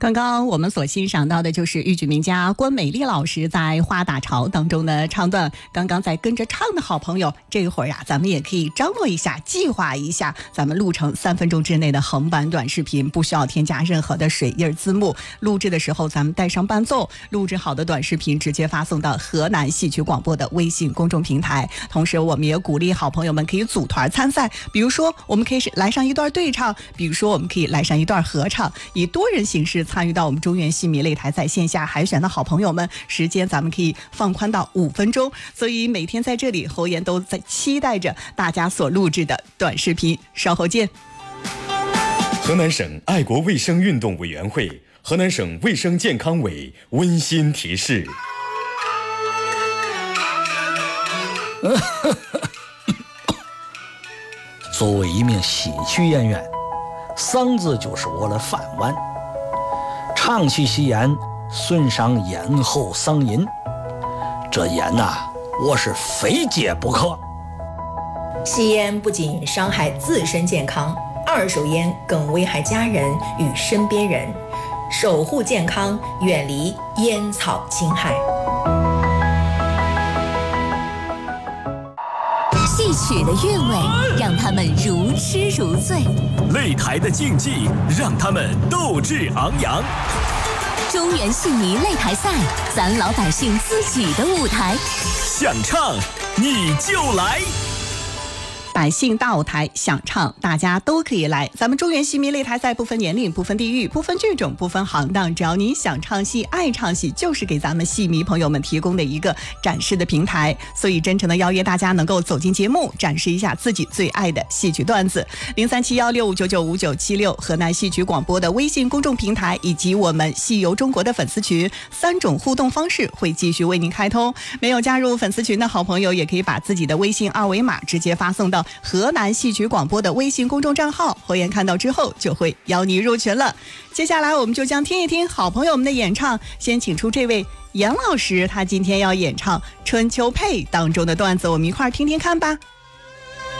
刚刚我们所欣赏到的就是豫剧名家关美丽老师在《花打潮》当中的唱段。刚刚在跟着唱的好朋友，这会儿呀，咱们也可以张罗一下，计划一下，咱们录成3分钟之内的横版短视频，不需要添加任何的水印字幕。录制的时候咱们带上伴奏，录制好的短视频直接发送到河南戏曲广播的微信公众平台。同时我们也鼓励好朋友们可以组团参赛，比如说我们可以来上一段对唱，比如说我们可以来上一段合唱，以多人形式参与到我们中原戏迷擂台在线下海选的好朋友们，时间咱们可以放宽到5分钟。所以每天在这里，侯岩都在期待着大家所录制的短视频。稍后见。 河南省爱国卫生运动委员会、河南省卫生健康委温馨提示。 作为一名戏曲演员，嗓子就是我的饭碗，长期吸烟损伤咽喉嗓音，这烟我是非戒不可。 吸烟不仅伤害自身健康，二手烟更危害家人与身边人，守护健康，远离烟草侵害。 戏曲的韵味让他们如痴如醉， 擂台的竞技让他们斗志昂扬。 中原戏迷擂台赛，咱老百姓自己的舞台， 想唱你就来。 百姓大舞台，想唱大家都可以来。咱们中原戏迷擂台赛不分年龄，不分地域，不分剧种，不分行当，只要你想唱戏爱唱戏，就是给咱们戏迷朋友们提供的一个展示的平台。所以真诚的邀约大家能够走进节目，展示一下自己最爱的戏曲段子。037165995976河南戏曲广播的微信公众平台，以及我们戏游中国的粉丝群，3种互动方式会继续为您开通。没有加入粉丝群的好朋友，也可以把自己的微信2维码直接发送到河南戏曲广播的微信公众账号，侯岩看到之后就会邀你入群了。接下来我们就将听一听好朋友们的演唱，先请出这位严老师，他今天要演唱《春秋配》当中的段子，我们一块儿听听看吧。